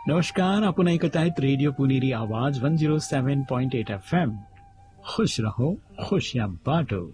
नमस्कार, आपण ऐकत आहेत रेडिओ पुणेरी आवाज 107.8 FM. खुश रहो, खुशियां बांटो.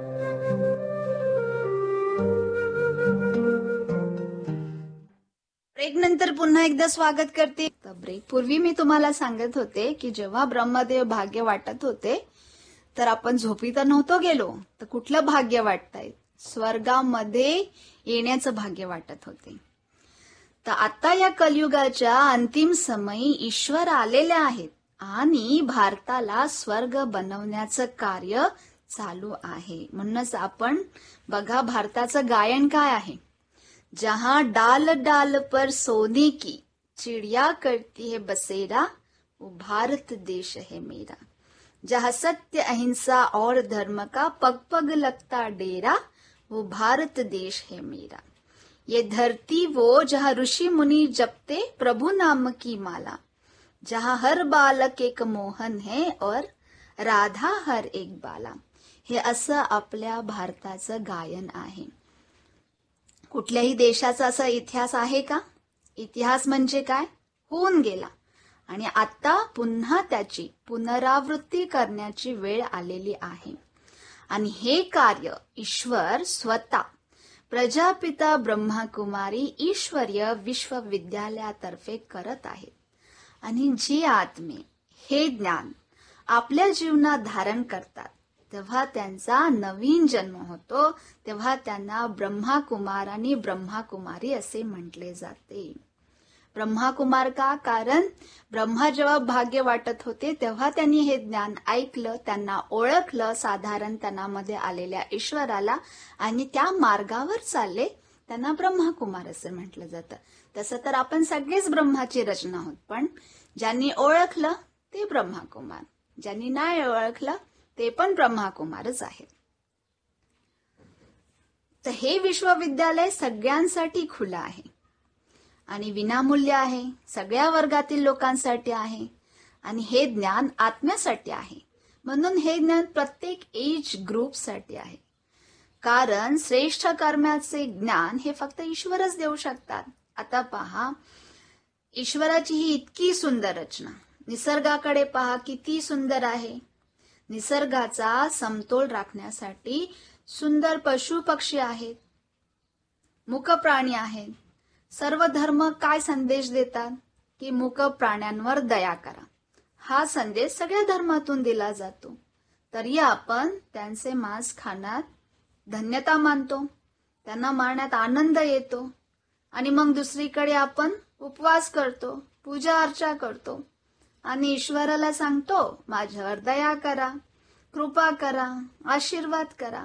ब्रेक नंतर पुन्हा एकदा स्वागत करते. ब्रेक पूर्वी मी तुम्हाला सांगत होते की जेव्हा ब्रह्मदेव भाग्य वाटत होते तर आपण झोपी तर नव्हतो गेलो, तर कुठलं भाग्य वाटताय? स्वर्गामध्ये येण्याचं भाग्य वाटत होते. तर आता या कलियुगाच्या अंतिम समयी ईश्वर आलेले आहेत आणि भारताला स्वर्ग बनवण्याचं कार्य चालू आहे. म्हणूनच आपण बघा, भारताचं गायन काय आहे? जहां डाल डाल पर सोने की चिड़िया करती है बसेरा, वो भारत देश है मेरा. जहां सत्य अहिंसा और धर्म का पग पग लगता डेरा, वो भारत देश है मेरा. ये धरती वो जहां ऋषि मुनि जपते प्रभु नाम की माला, जहां हर बालक एक मोहन है और राधा हर एक बाला. हे असं आपल्या भारताचं गायन आहे. कुठल्याही देशाचा असा इतिहास आहे का? इतिहास म्हणजे काय? होऊन गेला आणि आता पुन्हा त्याची पुनरावृत्ती करण्याची वेळ आलेली आहे. आणि हे कार्य ईश्वर स्वतः प्रजापिता ब्रह्माकुमारी ईश्वरीय विश्वविद्यालयातर्फे करत आहेत. आणि जी आत्मे हे ज्ञान आपल्या जीवनात धारण करतात तेव्हा त्यांचा नवीन जन्म होतो, तेव्हा त्यांना ब्रह्माकुमार आणि ब्रह्माकुमारी असे म्हटले जाते. ब्रह्माकुमार का? कारण ब्रह्मा जेव्हा भाग्य वाटत होते तेव्हा त्यांनी हे ज्ञान ऐकलं, त्यांना ओळखलं, साधारण त्यांनामध्ये आलेल्या ईश्वराला, आणि त्या मार्गावर चालले, त्यांना ब्रह्माकुमार असं म्हटलं जातं. तसं तर आपण सगळेच ब्रह्माची रचना आहोत, पण ज्यांनी ओळखलं ते ब्रह्माकुमार, ज्यांनी नाही ओळखलं ते पण ब्रह्माकुमारच आहेत. तर हे विश्वविद्यालय सगळ्यांसाठी खुलं आहे आणि विनामूल्य आहे, सगळ्या वर्गातील लोकांसाठी आहे आणि हे ज्ञान आत्म्यासाठी आहे. म्हणून हे ज्ञान प्रत्येक एज ग्रुपसाठी आहे. कारण श्रेष्ठ कर्माचे ज्ञान हे फक्त ईश्वरच देऊ शकतात. आता पहा, ईश्वराची ही इतकी सुंदर रचना, निसर्गाकडे पहा किती सुंदर आहे. निसर्गाचा समतोल राखण्यासाठी सुंदर पशु पक्षी आहेत, मूक प्राणी आहेत. सर्व धर्म काय संदेश देतात? की मूक प्राण्यांवर दया करा. हा संदेश सगळ्या धर्मातून दिला जातो. तरी आपण त्यांचे मांस खाण्यात धन्यता मानतो, त्यांना मारण्यात आनंद येतो आणि मग दुसरीकडे आपण उपवास करतो, पूजा अर्चा करतो आणि ईश्वराला सांगतो माझ्यावर दया करा, कृपा करा, आशीर्वाद करा.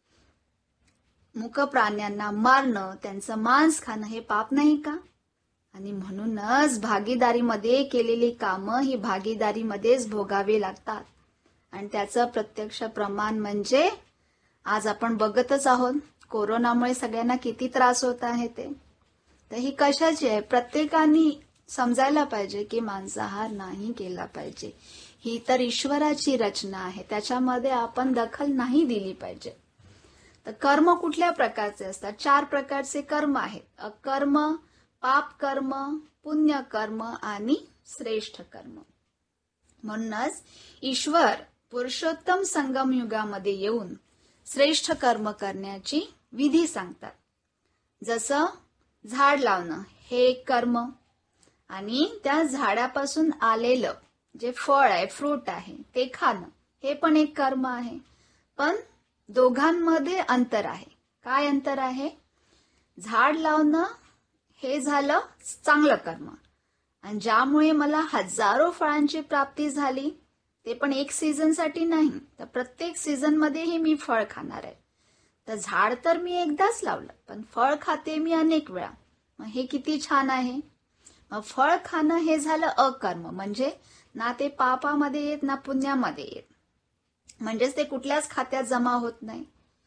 मूक प्राण्यांना मारणं, त्यांचं मांस खाणं हे पाप नाही का? आणि म्हणूनच भागीदारीमध्ये केलेली कामं ही भागीदारीमध्येच भोगावी लागतात. आणि त्याचं प्रत्यक्ष प्रमाण म्हणजे आज आपण बघतच आहोत, कोरोनामुळे सगळ्यांना किती त्रास होत आहे ते. तर ही कशाची आहे? प्रत्येकाने समजायला पाहिजे की मांसाहार नाही केला पाहिजे. ही तर ईश्वराची रचना आहे, त्याच्यामध्ये आपण दखल नाही दिली पाहिजे. तर कर्म कुठल्या प्रकारचे असतात? 4 प्रकारचे कर्म आहेत: अकर्म, पाप कर्म, पुण्य कर्म आणि श्रेष्ठ कर्म. म्हणूनच ईश्वर पुरुषोत्तम संगम युगामध्ये येऊन श्रेष्ठ कर्म करण्याची विधी सांगतात. जसं झाड लावणं हे एक कर्म, आणि त्या झाडापासून आलेलं जे फळ आहे, फ्रूट आहे, ते खाणं हे पण एक कर्म आहे. पण दोघांमध्ये अंतर आहे. काय अंतर आहे? झाड लावणं हे झालं चांगलं कर्म, आणि ज्यामुळे मला हजारो फळांची प्राप्ती झाली, ते पण एक सीझनसाठी नाही, तर प्रत्येक सीझनमध्येही मी फळ खाणार आहे. तर झाड तर मी एकदाच लावलं, पण फळ खाते मी अनेक वेळा. मग हे किती छान आहे. मग फळ खाणं हे झालं अकर्म, म्हणजे ना ते पापामध्ये येत ना पुण्यामध्ये येत, म्हणजेच ते कुठल्याच खात्यात जमा होत नाही.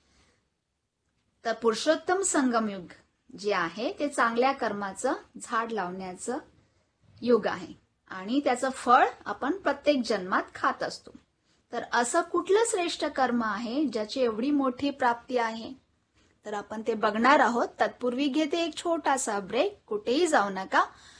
तर पुरुषोत्तम संगमयुग जे आहे ते चांगल्या कर्माचं झाड लावण्याचं युग आहे आणि त्याचं फळ आपण प्रत्येक जन्मात खात असतो. तर असं कुठलं श्रेष्ठ कर्म आहे ज्याची एवढी मोठी प्राप्ती आहे? तर आपण ते बघणार आहोत. तत्पूर्वी घेते एक छोटासा ब्रेक. कुठेही जाऊ नका.